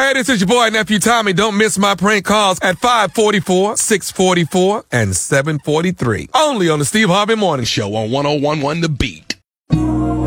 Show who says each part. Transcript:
Speaker 1: Hey, this is your boy, Nephew Tommy. Don't miss my prank calls at 544, 644, and 743. Only on the Steve Harvey Morning Show on 101.1 The Beat.